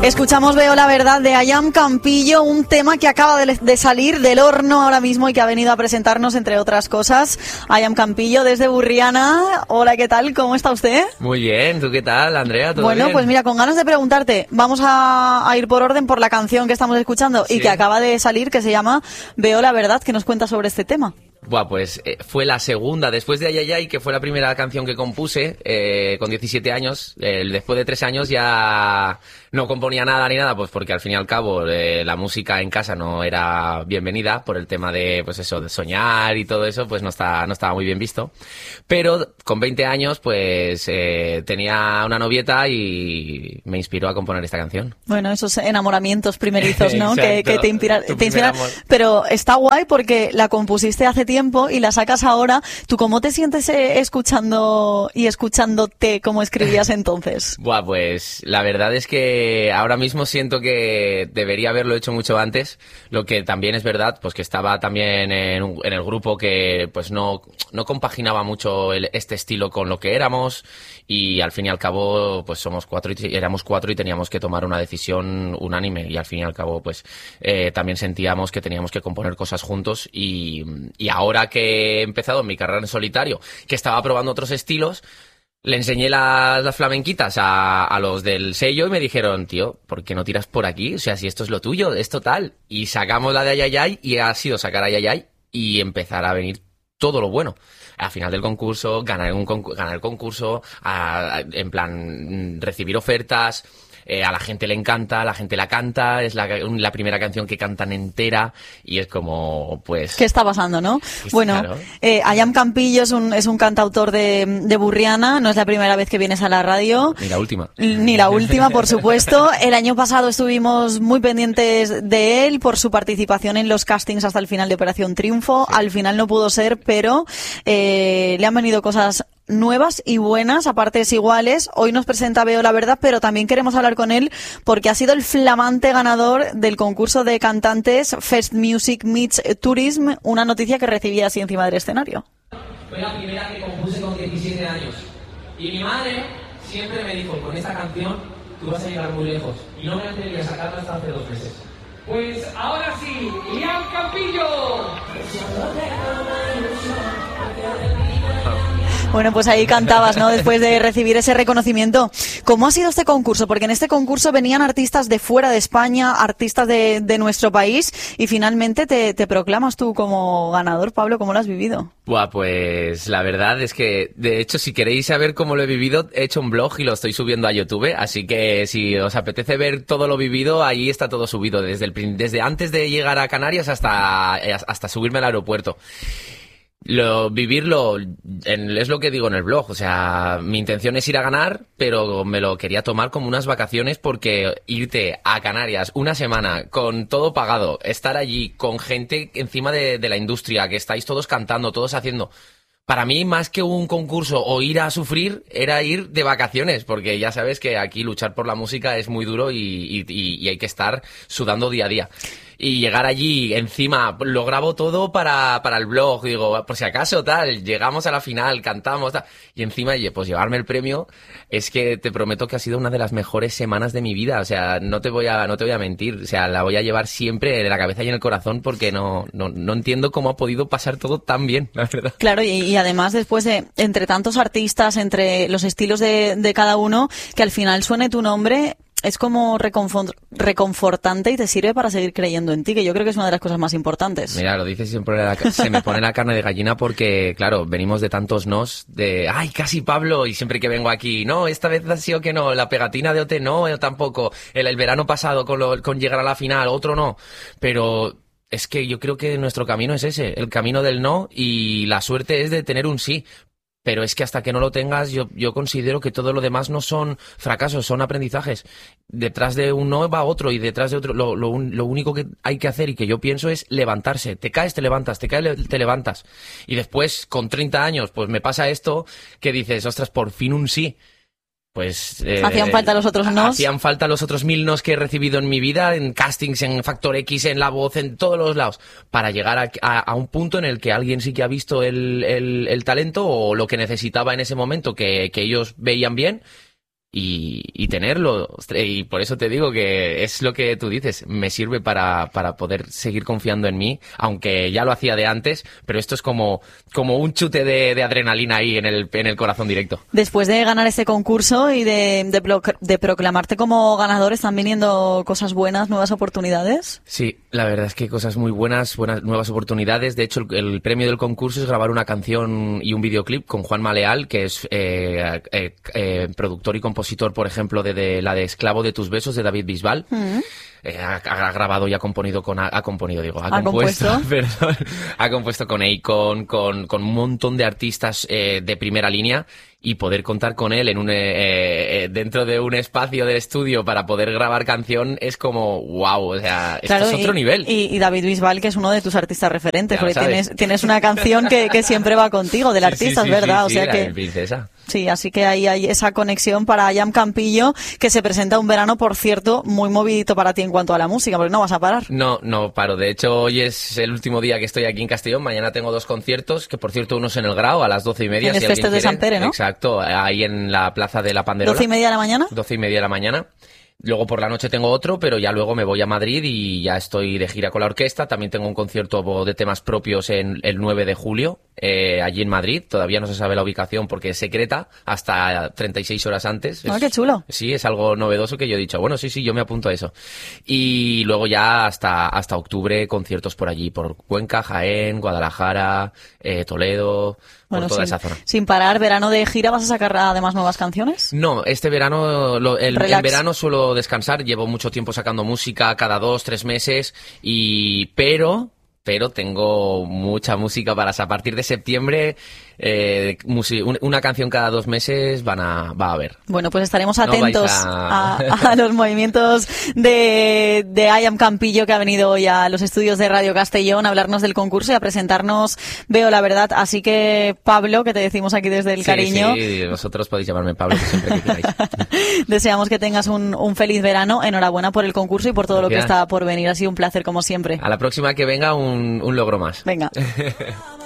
Escuchamos Veo la Verdad de Ayam Campillo, un tema que acaba de salir del horno ahora mismo y que ha venido a presentarnos, entre otras cosas, Ayam Campillo desde Burriana. Hola, ¿qué tal? ¿Cómo está usted? Muy bien, ¿tú qué tal, Andrea? ¿Todo bueno, bien? Pues mira, con ganas de preguntarte, vamos a ir por orden por la canción que estamos escuchando y que acaba de salir, que se llama Veo la Verdad. ¿Qué nos cuenta sobre este tema? Buah, pues fue la segunda, después de Ay Ay Ay, que fue la primera canción que compuse con 17 años. Después de 3 años ya no componía nada ni nada, pues porque al fin y al cabo la música en casa no era bienvenida por el tema de, pues eso, de soñar y todo eso, pues no estaba muy bien visto. Pero con 20 años, pues tenía una novieta y me inspiró a componer esta canción. Bueno, esos enamoramientos primerizos, ¿no? que te inspiran. Amor. Pero está guay porque la compusiste hace tiempo y la sacas ahora. ¿Tú cómo te sientes escuchando y escuchándote como escribías entonces? Buah, pues la verdad es que ahora mismo siento que debería haberlo hecho mucho antes. Lo que también es verdad, pues que estaba también en el grupo que pues no compaginaba mucho este estilo con lo que éramos, y al fin y al cabo pues éramos cuatro y teníamos que tomar una decisión unánime, y al fin y al cabo pues también sentíamos que teníamos que componer cosas juntos, y ahora que he empezado mi carrera en solitario, que estaba probando otros estilos, le enseñé las flamenquitas a los del sello y me dijeron, tío, ¿por qué no tiras por aquí? O sea, si esto es lo tuyo, es total. Y sacamos la de Ay Ay Ay, y ha sido sacar Ay Ay Ay y empezar a venir todo lo bueno. Al final del concurso, ganar el concurso, en plan recibir ofertas. A la gente le encanta, la gente la canta, es la primera canción que cantan entera, y es como, pues... ¿Qué está pasando, no? Bueno, claro. Ayam Campillo es un cantautor de Burriana, no es la primera vez que vienes a la radio. Ni la última. Ni la última, por supuesto. El año pasado estuvimos muy pendientes de él por su participación en los castings hasta el final de Operación Triunfo. Sí. Al final no pudo ser, pero le han venido cosas nuevas y buenas, a partes iguales. Hoy nos presenta Veo la Verdad, pero también queremos hablar con él porque ha sido el flamante ganador del concurso de cantantes Fest Music Meets Tourism, una noticia que recibí así encima del escenario. Fue la primera que compuse con 17 años. Y mi madre siempre me dijo, con esta canción tú vas a llegar muy lejos. Y no me atreví a sacarla hasta hace 2 meses. Pues ahora sí, Ayam Campillo. Bueno, pues ahí cantabas, ¿no? Después de recibir ese reconocimiento. ¿Cómo ha sido este concurso? Porque en este concurso venían artistas de fuera de España, artistas de nuestro país, y finalmente te proclamas tú como ganador. Pablo, ¿cómo lo has vivido? Buah, pues la verdad es que, de hecho, si queréis saber cómo lo he vivido, he hecho un blog y lo estoy subiendo a YouTube, así que si os apetece ver todo lo vivido, ahí está todo subido, desde antes de llegar a Canarias hasta subirme al aeropuerto. Vivirlo es lo que digo en el blog, o sea, mi intención es ir a ganar, pero me lo quería tomar como unas vacaciones, porque irte a Canarias una semana con todo pagado, estar allí con gente encima de la industria, que estáis todos cantando, todos haciendo... Para mí, más que un concurso o ir a sufrir, era ir de vacaciones, porque ya sabes que aquí luchar por la música es muy duro y hay que estar sudando día a día. Y llegar allí, encima, lo grabo todo para el blog, digo, por si acaso, tal, llegamos a la final, cantamos, tal, y encima, pues llevarme el premio, es que te prometo que ha sido una de las mejores semanas de mi vida, o sea, no te voy a mentir, o sea, la voy a llevar siempre en la cabeza y en el corazón, porque no entiendo cómo ha podido pasar todo tan bien, la verdad. Claro, y además después de, entre tantos artistas, entre los estilos de cada uno, que al final suene tu nombre... Es como reconfortante y te sirve para seguir creyendo en ti, que yo creo que es una de las cosas más importantes. Mira, lo dices siempre, se me pone la carne de gallina porque, claro, venimos de tantos nos, de, ay, casi Pablo, y siempre que vengo aquí, no, esta vez ha sido que no, la pegatina de OT no, yo tampoco, el verano pasado con llegar a la final, otro no, pero... Es que yo creo que nuestro camino es ese, el camino del no, y la suerte es de tener un sí. Pero es que hasta que no lo tengas, yo considero que todo lo demás no son fracasos, son aprendizajes. Detrás de un no va otro, y detrás de otro lo único que hay que hacer, y que yo pienso, es levantarse. Te caes, te levantas, te caes, te levantas. Y después, con 30 años, pues me pasa esto, que dices, ostras, por fin un sí. Pues hacían falta los otros nos. Hacían falta los otros 1000 nos que he recibido en mi vida, en castings, en Factor X, en La Voz, en todos los lados, para llegar a un punto en el que alguien sí que ha visto el talento o lo que necesitaba en ese momento, que ellos veían bien, y tenerlo. Y por eso te digo que es lo que tú dices, me sirve para poder seguir confiando en mí, aunque ya lo hacía de antes, pero esto es como un chute de adrenalina ahí en el corazón directo. Después de ganar este concurso y de proclamarte como ganador, ¿están viniendo cosas buenas, nuevas oportunidades? Sí, la verdad es que cosas muy buenas nuevas oportunidades. De hecho, el premio del concurso es grabar una canción y un videoclip con Juan Maleal, que es productor y compositor, por ejemplo, de la de Esclavo de tus besos, de David Bisbal. Ha grabado y ha compuesto, perdón, ha compuesto con Akon, con un montón de artistas de primera línea, y poder contar con él en dentro de un espacio del estudio para poder grabar canción es como wow, o sea, claro, esto es otro nivel. Y David Bisbal, que es uno de tus artistas referentes, Ya lo porque sabes. tienes una canción que siempre va contigo, del artista, Sí, es verdad, sí, o sea la que de Princesa. sí, así que ahí hay esa conexión para Ayam Campillo, que se presenta un verano, por cierto, muy movidito para ti en cuanto a la música, porque no vas a parar. No paro. De hecho, hoy es el último día que estoy aquí en Castellón. Mañana tengo 2 conciertos, que por cierto uno es en el Grau a las 12:30. En el Festes de Sant Pere, ¿no? Exacto, ahí en la plaza de la Panderola. 12:30 de la mañana. 12:30 de la mañana. Luego por la noche tengo otro, pero ya luego me voy a Madrid y ya estoy de gira con la orquesta. También tengo un concierto de temas propios el 9 de julio, allí en Madrid. Todavía no se sabe la ubicación porque es secreta, hasta 36 horas antes. ¡Qué chulo! Sí, es algo novedoso que yo he dicho, bueno, sí, yo me apunto a eso. Y luego ya hasta octubre conciertos por allí, por Cuenca, Jaén, Guadalajara, Toledo, por toda esa zona. Sin parar, verano de gira, ¿vas a sacar además nuevas canciones? No, este verano, en Relax. verano suelo descansar, llevo mucho tiempo sacando música cada 2-3 meses, pero tengo mucha música a partir de septiembre, una canción cada 2 meses va a haber. Bueno, pues estaremos No atentos vais a los movimientos de Ayam Campillo, que ha venido hoy a los estudios de Radio Castellón a hablarnos del concurso y a presentarnos Veo la Verdad. Así que, Pablo, que te decimos aquí desde el cariño. Sí, vosotros podéis llamarme Pablo siempre que queráis. Deseamos que tengas un feliz verano. Enhorabuena por el concurso y por todo lo que Gracias. está por venir. Ha sido un placer, como siempre. A la próxima que venga un logro más. Venga.